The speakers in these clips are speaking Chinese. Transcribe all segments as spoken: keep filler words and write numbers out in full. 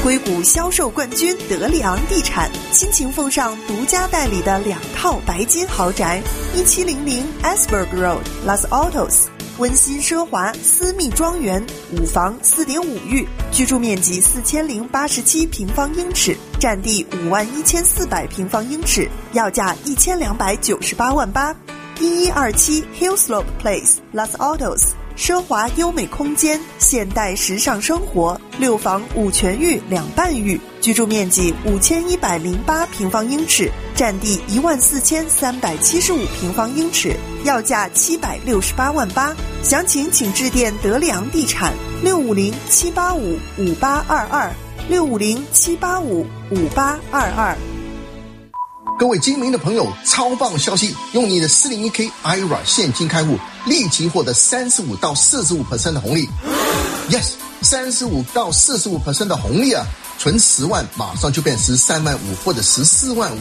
硅谷销售冠军德里昂地产倾情奉上独家代理的两套白金豪宅，一七零零 Asberg Road Los Altos， 温馨奢华私密庄园，五房 四点五 浴，居住面积四千零八十七平方英尺，占地五万一千四百平方英尺，要价一千两百九十八万八。一一二七 Hillslope Place Los Altos，奢华优美空间，现代时尚生活，六房五全浴两半浴，居住面积五千一百零八平方英尺，占地一万四千三百七十五平方英尺，要价七百六十八万八。详情请致电德里昂地产六五零七八五五八二二六五零七八五五八二二。 各位精明的朋友，超棒消息！用你的四零一 K I R A 现金开户，立即获得三十五到四十五 percent 的红利。Yes， 三十五到四十五 percent 的红利啊！存十万，马上就变十三万五或者十四万五。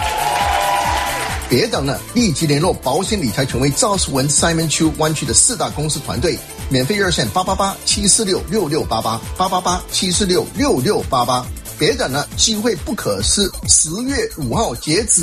别等了，立即联络保险理财权威赵世文 Simon Chu 湾区的四大公司团队，免费热线八八八七四六六六八八八八八七四六六六八八。别等了，机会不可失，十月五号截止。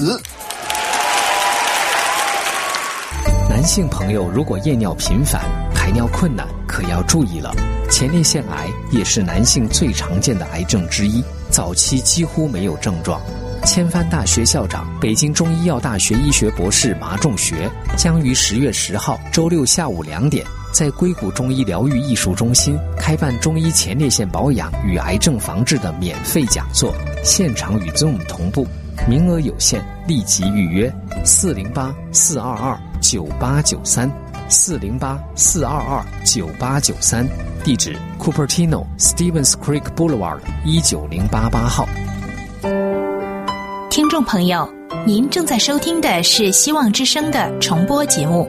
男性朋友如果夜尿频繁、排尿困难，可要注意了。前列腺癌也是男性最常见的癌症之一，早期几乎没有症状。千帆大学校长、北京中医药大学医学博士马仲学将于十月十号周六下午两点，在硅谷中医疗愈艺术中心开办中医前列腺保养与癌症防治的免费讲座，现场与 Zoom 同步，名额有限，立即预约四零八四二二九八九三 四零八四二二九八九三，地址 Cupertino Stevens Creek Boulevard 一九零八八号。 听众朋友，您正在收听的是希望之声的重播节目。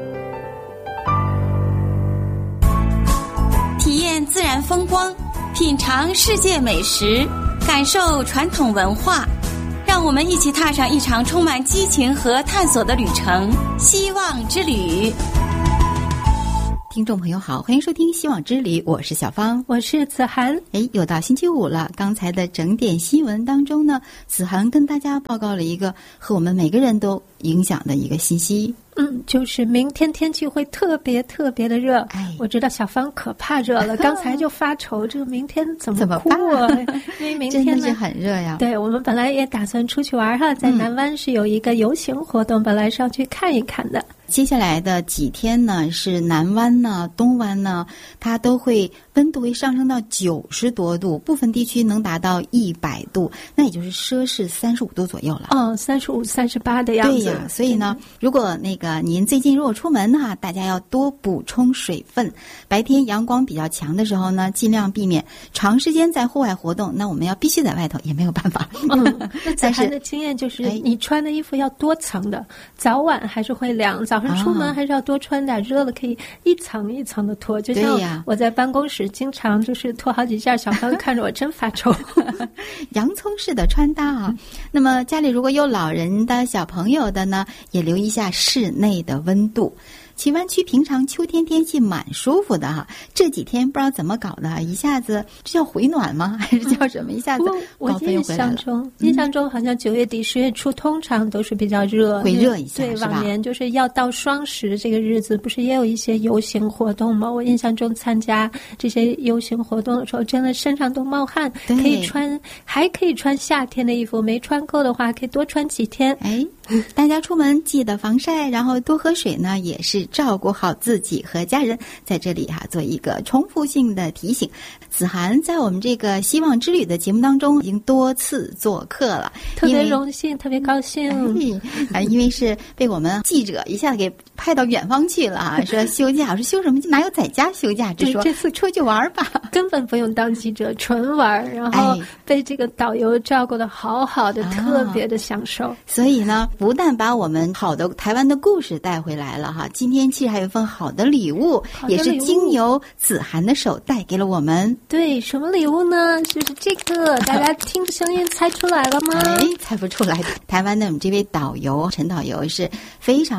体验自然风光，品尝世界美食，感受传统文化，让我们一起踏上一场充满激情和探索的旅程——希望之旅。 听众朋友好，欢迎收听希望之旅，我是小芳， 我是子涵。 哎，又到星期五了，刚才的整点新闻当中呢，子涵跟大家报告了一个和我们每个人都影响的一个信息。 嗯，就是明天天气会特别特别的热。哎，我知道小芳可怕热了，刚才就发愁这个明天怎么过啊？因为明天呢真的是很热呀。 对，我们本来也打算出去玩哈，在南湾是有一个游行活动，嗯、本来是要去看一看的。 接下来的几天呢，是南湾呢、东湾呢，它都会温度会上升到九十多度，部分地区能达到一百度，那也就是摄氏三十五度左右了。 哦，三十五、三十八的样子。 对呀，所以呢，如果那个您最近如果出门哈，大家要多补充水分。白天阳光比较强的时候呢，尽量避免长时间在户外活动。那我们要必须在外头，也没有办法。 嗯，那子涵的经验就是，你穿的衣服要多层的，早晚还是会凉。早上出门还是要多穿点，热了可以一层一层的脱。就像我在办公室经常就是脱好几件，小芳看着我真发愁。 洋葱式的穿搭啊。那么家里如果有老人的小朋友的呢，也留意一下室内的温度。其湾区平常秋天天气蛮舒服的哈，这几天不知道怎么搞的，一下子这叫回暖吗？还是叫什么？一下子我印象中，印象中好像九月底十月初通常都是比较热， 会热一下。 对，往年就是要到双十这个日子，不是也有一些游行活动吗？我印象中参加这些游行活动的时候，真的身上都冒汗，可以穿，还可以穿夏天的衣服，没穿够的话可以多穿几天。 哎，大家出门记得防晒，然后多喝水呢，也是照顾好自己和家人。在这里哈、啊，做一个重复性的提醒。子涵在我们这个希望之旅的节目当中已经多次做客了， 特别荣幸，特别高兴。 哎，因为是被我们记者一下子给派到远方去了啊，说休假，我说休什么？哪有在家休假？只说这次出去玩吧， 根本不用当记者，纯玩，然后被这个导游照顾得好好的，哎、特别的享受。 所以呢，不但把我们好的台湾的故事带回来了哈，今天其实还有一份好的礼物，也是经由子涵的手带给了我们。 对，什么礼物呢？就是这个，大家听声音猜出来了吗？ 哎，猜不出来。台湾的我们这位导游陈导游是非常哎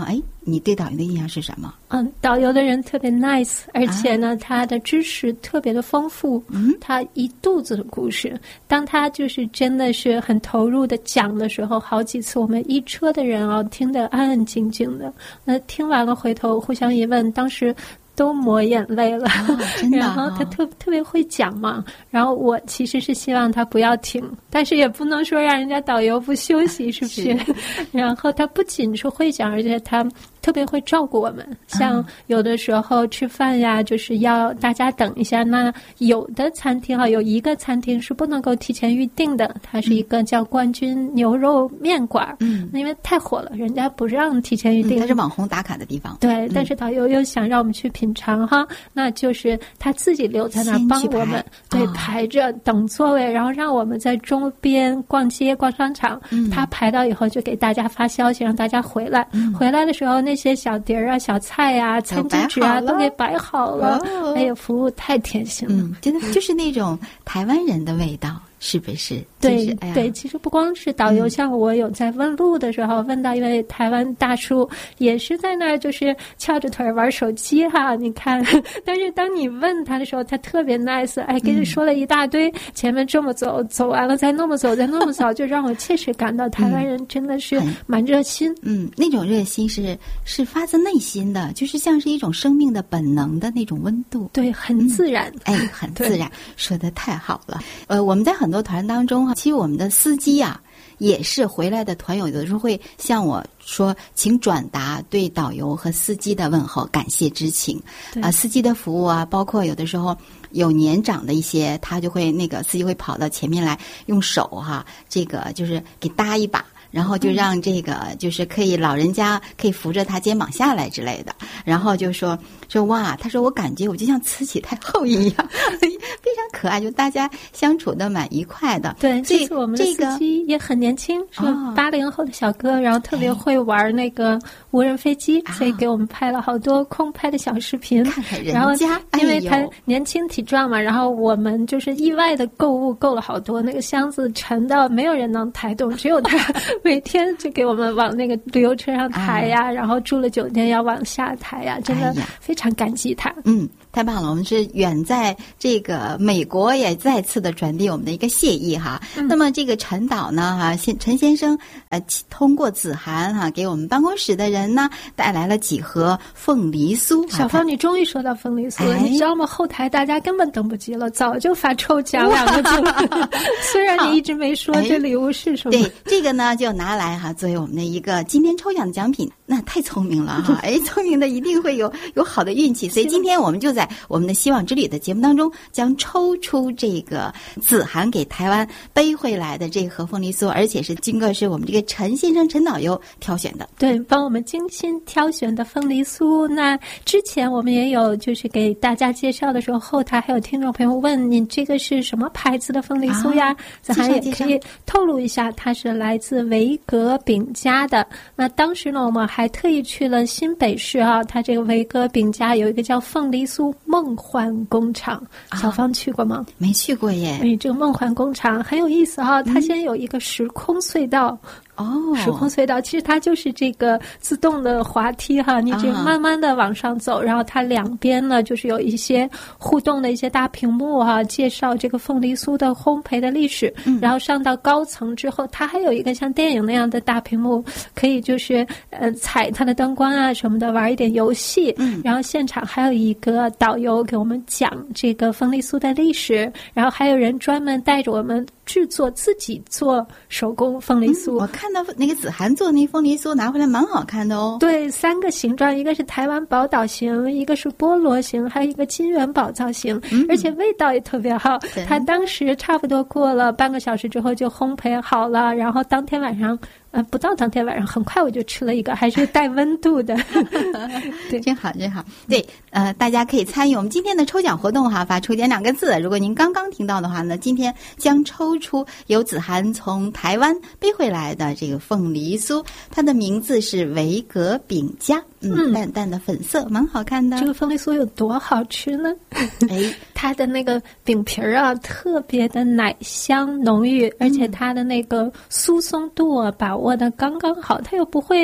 你对导游的印象是什么？ 嗯，导游的人特别 nice， 而且呢，啊、他的知识特别的丰富，嗯，他一肚子的故事。当他就是真的是很投入的讲的时候，好几次我们一车的人啊，听得安安静静的。那听完了，回头互相一问，当时都抹眼泪了， 哦真的哦、 然后他特特别会讲嘛，然后我其实是希望他不要停，但是也不能说让人家导游不休息，是不是？是然后他不仅是会讲，而且他特别会照顾我们，像有的时候吃饭呀，就是要大家等一下。那有的餐厅啊，有一个餐厅是不能够提前预定的，它是一个叫冠军牛肉面馆，嗯，因为太火了，人家不让提前预定， 嗯、它是网红打卡的地方。 对，但是导游又想让我们去品尝哈，嗯、那就是他自己留在那儿帮我们，对，哦、排着等座位，然后让我们在周边逛街、逛商场。嗯、他排到以后就给大家发消息，让大家回来。嗯、回来的时候那。这些小碟儿啊、小菜啊、餐巾纸啊，都给摆好了。哦、哎呀，服务太贴心了， 嗯，真的就是那种台湾人的味道。是不是？ 对、 哎、 对，其实不光是导游，嗯、像我有在问路的时候，问到一位台湾大叔，也是在那儿就是翘着腿玩手机哈。你看，但是当你问他的时候，他特别 nice， 哎，跟你说了一大堆，嗯、前面这么走，走完了再那么走，再那么走，就让我切实感到台湾人真的是蛮热心。 嗯，那种热心是是发自内心的，就是像是一种生命的本能的那种温度。 对，很自然。 嗯、哎，很自然，说得太好了。呃，我们在很多团当中哈，其实我们的司机啊，也是回来的团友，有的时候会向我说，请转达对导游和司机的问候，感谢之情。啊、呃，司机的服务啊，包括有的时候有年长的一些，他就会那个司机会跑到前面来，用手哈，这个就是给搭一把。然后就让这个就是可以老人家可以扶着他肩膀下来之类的，然后就说说哇，他说我感觉我就像慈禧太后一样，非常可爱，就大家相处的蛮愉快的。 对，这次我们的司机也很年轻，是八零后的小哥，然后特别会玩那个无人飞机，哎、所以给我们拍了好多空拍的小视频。 看看人家，然后因为他哎、 年轻体壮嘛，然后我们就是意外的购物购了好多，那个箱子沉到没有人能抬动，只有他。每天就给我们往那个旅游车上抬呀、啊，然后住了酒店要往下抬呀、啊，真的非常感激他。 嗯，太棒了！我们是远在这个美国，也再次的传递我们的一个谢意哈。嗯、那么这个陈导呢，哈，陈先生呃，通过子涵哈，给我们办公室的人呢带来了几盒凤梨酥。 小芳，你终于说到凤梨酥了，哎、你知道吗？后台大家根本等不及了，早就发抽奖两个字了。虽然你一直没说这礼物是什么， 对这个呢就拿来哈作为我们的一个今天抽奖的奖品。那太聪明了哈！哎，聪明的一定会有有好的运气，所以今天我们就在我们的希望之旅的节目当中，将抽出这个子涵给台湾背回来的这盒凤梨酥，而且是经过是我们这个陈先生陈导游挑选的， 对，帮我们精心挑选的凤梨酥。那之前我们也有就是给大家介绍的时候，后台还有听众朋友问你这个是什么牌子的凤梨酥呀？子涵也可以透露一下，它是来自维格饼家的。那当时呢，我们还特意去了新北市啊，它这个维格饼家有一个叫凤梨酥梦幻工厂。小芳去过吗？ 没去过耶。 哎，这个梦幻工厂很有意思哈、啊，它先有一个时空隧道。哦，时空隧道其实它就是这个自动的滑梯哈，你只慢慢的往上走，啊、然后它两边呢就是有一些互动的一些大屏幕哈，介绍这个凤梨酥的烘焙的历史。嗯、然后上到高层之后，它还有一个像电影那样的大屏幕，可以就是呃踩它的灯光啊什么的，玩一点游戏。嗯，然后现场还有一个导游给我们讲这个凤梨酥的历史，然后还有人专门带着我们制作自己做手工凤梨酥。 嗯、我看到那个子涵做那凤梨酥拿回来蛮好看的哦。 对，三个形状，一个是台湾宝岛型，一个是菠萝型，还有一个金元宝造型，嗯、而且味道也特别好。它当时差不多过了半个小时之后就烘焙好了，然后当天晚上呃，不到当天晚上，很快我就吃了一个，还是带温度的。 对，真好，真好。对，呃，大家可以参与我们今天的抽奖活动哈，发“抽奖”两个字。如果您刚刚听到的话呢，今天将抽出由子涵从台湾背回来的这个凤梨酥，它的名字是维格饼家。嗯，淡淡的粉色，蛮好看的。 这个凤梨酥有多好吃呢？哎，它的那个饼皮儿啊，特别的奶香浓郁，而且它的那个酥松度啊，把握的刚刚好，它又不会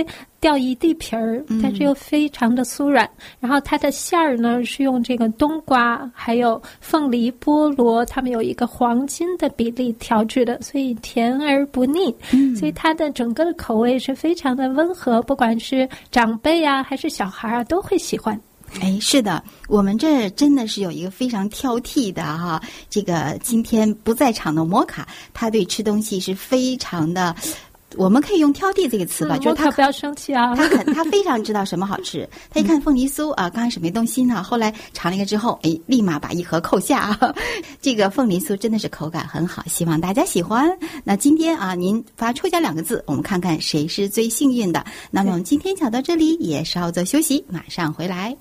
掉一地皮儿，但是又非常的酥软。然后它的馅儿呢是用这个冬瓜还有凤梨、菠萝，它们有一个黄金的比例调制的，所以甜而不腻。嗯，所以它的整个的口味是非常的温和，不管是长辈啊还是小孩啊都会喜欢。 哎，是的，我们这真的是有一个非常挑剔的哈，这个今天不在场的摩卡，他对吃东西是非常的，我们可以用挑剔这个词吧， 嗯、 就是他不要生气啊， 他很他非常知道什么好吃，他一看凤梨酥啊，刚开始没动心呢，后来尝了一个之后，哎，立马把一盒扣下啊。这个凤梨酥真的是口感很好，希望大家喜欢。那今天啊，您发抽奖两个字，我们看看谁是最幸运的。那么我们今天讲到这里，也稍作休息，马上回来。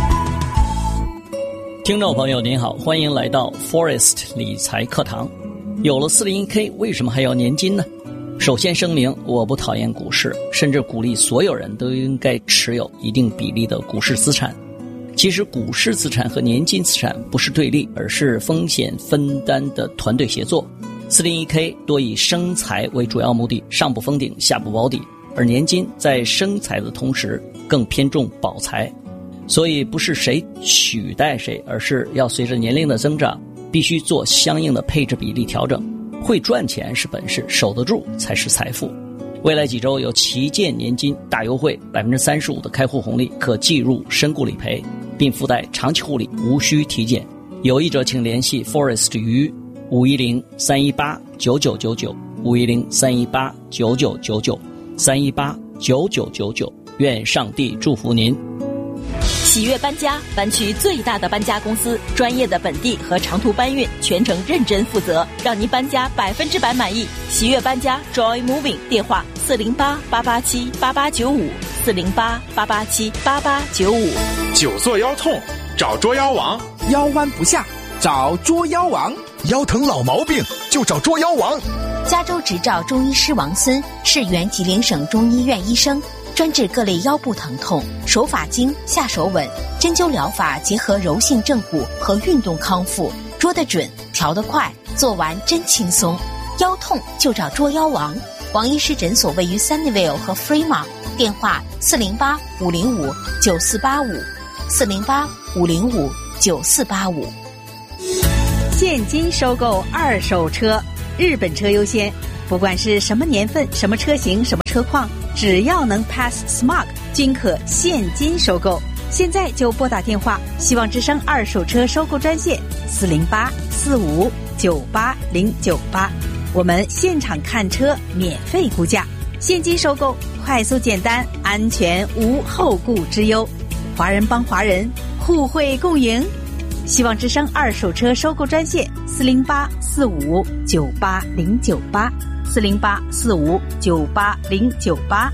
听众朋友您好，欢迎来到 Forest 理财课堂。有了四零一 K 为什么还要年金呢？首先声明，我不讨厌股市，甚至鼓励所有人都应该持有一定比例的股市资产。其实股市资产和年金资产不是对立，而是风险分担的团队协作。四零一 K 多以生财为主要目的，上不封顶，下不保底，而年金在生财的同时更偏重保财。所以不是谁取代谁，而是要随着年龄的增长，必须做相应的配置比例调整。会赚钱是本事，守得住才是财富。未来几周有旗舰年金大优惠， 百分之三十五 的开户红利可计入身故理赔，并附带长期护理，无需体检。有意者请联系 Forest 于五一零三一八九九九九 五一零三一八九九九九 三一八九九九九。愿上帝祝福您。 喜悦搬家，搬区最大的搬家公司，专业的本地和长途搬运，全程认真负责，让您搬家百分之百满意。喜悦搬家 Joy Moving， 电话四零八八八七八八九五四零八八八七八八九五。 久坐腰痛找捉妖王， 腰弯不下找捉妖王， 腰疼老毛病就找捉妖王。 加州执照中医师王森是原吉林省中医院医生，专治各类腰部疼痛，手法精，下手稳，针灸疗法结合柔性正骨和运动康复，捉得准，调得快，做完真轻松。腰痛就找捉妖王。王医师诊所位于 Sunnyvale 和 Fremont， 电话四零八五零五九四八五四零八五零五九四八五。 现金收购二手车，日本车优先，不管是什么年份、什么车型、什么车况，只要能 pass smog 均可现金收购。现在就拨打电话，希望之声二手车收购专线四零八四五九八零九八，我们现场看车免费估价，现金收购，快速简单，安全无后顾之忧。华人帮华人，互惠共赢。希望之声二手车收购专线四零八四五九八零九八四零八四五九八零九八。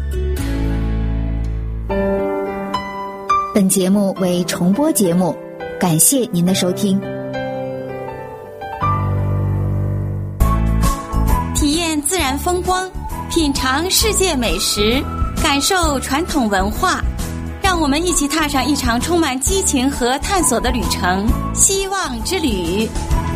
本节目为重播节目，感谢您的收听。 体验自然风光，品尝世界美食，感受传统文化，让我们一起踏上一场充满激情和探索的旅程——希望之旅。